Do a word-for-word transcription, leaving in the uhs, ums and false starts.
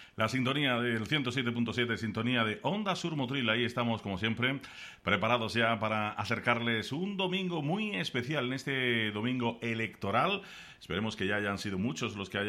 La sintonía del ciento siete punto siete, sintonía de Onda Sur Motril. Ahí estamos, como siempre, preparados ya para acercarles un domingo muy especial, en este domingo electoral. Esperemos que ya hayan sido muchos los que hayan